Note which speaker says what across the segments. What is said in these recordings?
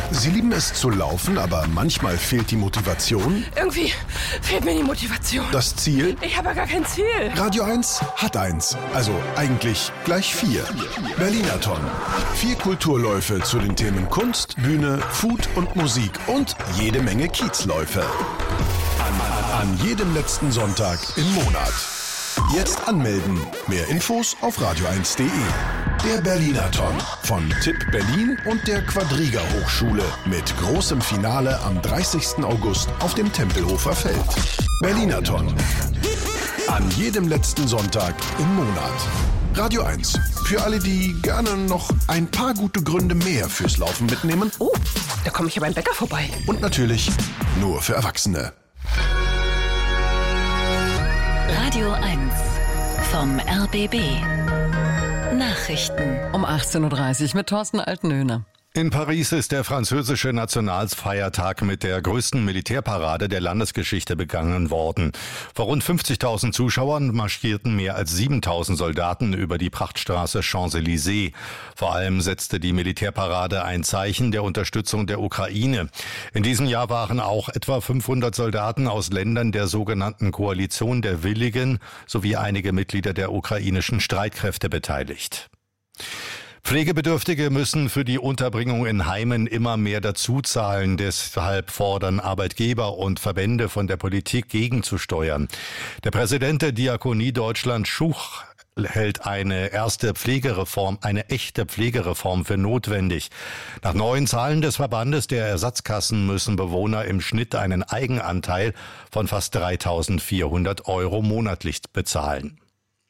Speaker 1: Sie lieben es zu laufen, aber manchmal fehlt die Motivation?
Speaker 2: Irgendwie fehlt mir die Motivation.
Speaker 1: Das Ziel?
Speaker 2: Ich habe ja gar kein Ziel.
Speaker 1: Radio 1 hat eins. Also eigentlich gleich 4. Berlinathon. 4 Kulturläufe zu den Themen Kunst, Bühne, Food und Musik und jede Menge Kiezläufe. An jedem letzten Sonntag im Monat. Jetzt anmelden. Mehr Infos auf radio1.de. Der Berlinathon von Tipp Berlin und der Quadriga Hochschule mit großem Finale am 30. August auf dem Tempelhofer Feld. Berlinathon. An jedem letzten Sonntag im Monat. Radio 1. Für alle, die gerne noch ein paar gute Gründe mehr fürs Laufen mitnehmen.
Speaker 2: Oh, da komme ich ja beim Bäcker vorbei.
Speaker 1: Und natürlich nur für Erwachsene.
Speaker 3: Radio 1 vom RBB. Nachrichten.
Speaker 4: Um 18.30 Uhr mit Thorsten Altenhöhner.
Speaker 5: In Paris ist der französische Nationalfeiertag mit der größten Militärparade der Landesgeschichte begangen worden. Vor rund 50.000 Zuschauern marschierten mehr als 7.000 Soldaten über die Prachtstraße Champs-Élysées. Vor allem setzte die Militärparade ein Zeichen der Unterstützung der Ukraine. In diesem Jahr waren auch etwa 500 Soldaten aus Ländern der sogenannten Koalition der Willigen sowie einige Mitglieder der ukrainischen Streitkräfte beteiligt. Pflegebedürftige müssen für die Unterbringung in Heimen immer mehr dazuzahlen. Deshalb fordern Arbeitgeber und Verbände von der Politik gegenzusteuern. Der Präsident der Diakonie Deutschland, Schuch, hält eine echte Pflegereform für notwendig. Nach neuen Zahlen des Verbandes der Ersatzkassen müssen Bewohner im Schnitt einen Eigenanteil von fast 3.400 € monatlich bezahlen.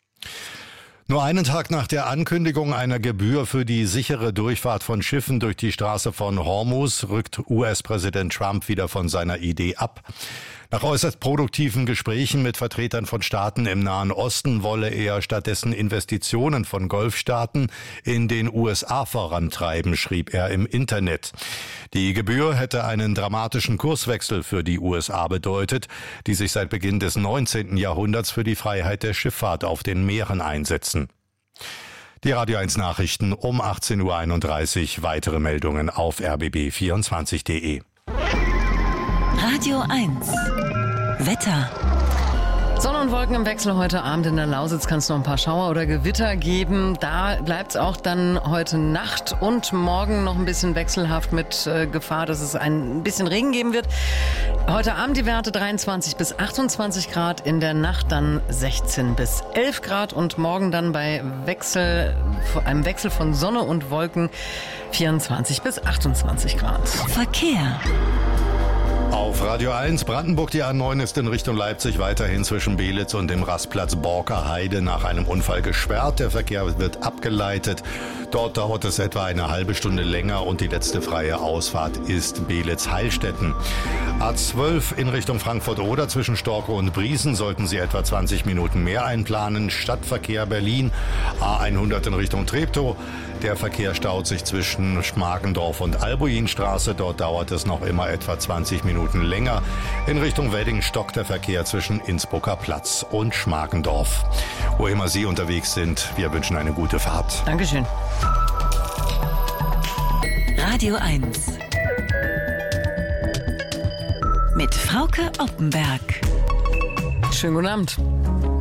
Speaker 5: Nur einen Tag nach der Ankündigung einer Gebühr für die sichere Durchfahrt von Schiffen durch die Straße von Hormuz rückt US-Präsident Trump wieder von seiner Idee ab. Nach äußerst produktiven Gesprächen mit Vertretern von Staaten im Nahen Osten wolle er stattdessen Investitionen von Golfstaaten in den USA vorantreiben, schrieb er im Internet. Die Gebühr hätte einen dramatischen Kurswechsel für die USA bedeutet, die sich seit Beginn des 19. Jahrhunderts für die Freiheit der Schifffahrt auf den Meeren einsetzen. Die Radio 1 Nachrichten um 18.31 Uhr. Weitere Meldungen auf rbb24.de.
Speaker 3: Radio 1 Wetter.
Speaker 4: Sonne und Wolken im Wechsel heute Abend in der Lausitz. Kann es noch ein paar Schauer oder Gewitter geben. Da bleibt es auch dann heute Nacht und morgen noch ein bisschen wechselhaft mit Gefahr, dass es ein bisschen Regen geben wird. Heute Abend die Werte 23 bis 28 Grad, in der Nacht dann 16 bis 11 Grad und morgen dann bei einem Wechsel von Sonne und Wolken 24 bis 28 Grad.
Speaker 3: Verkehr.
Speaker 5: Auf Radio 1 Brandenburg, die A9 ist in Richtung Leipzig weiterhin zwischen Belitz und dem Rastplatz Borker-Heide nach einem Unfall gesperrt. Der Verkehr wird abgeleitet. Dort dauert es etwa eine halbe Stunde länger und die letzte freie Ausfahrt ist Belitz-Heilstätten. A12 in Richtung Frankfurt-Oder zwischen Storkow und Briesen sollten Sie etwa 20 Minuten mehr einplanen. Stadtverkehr Berlin, A100 in Richtung Treptow. Der Verkehr staut sich zwischen Schmargendorf und Albuinstraße. Dort dauert es noch immer etwa 20 Minuten länger. In Richtung Wedding stockt der Verkehr zwischen Innsbrucker Platz und Schmargendorf. Wo immer Sie unterwegs sind, wir wünschen eine gute Fahrt.
Speaker 4: Dankeschön.
Speaker 3: Radio 1 mit Frauke Oppenberg.
Speaker 4: Schönen guten Abend.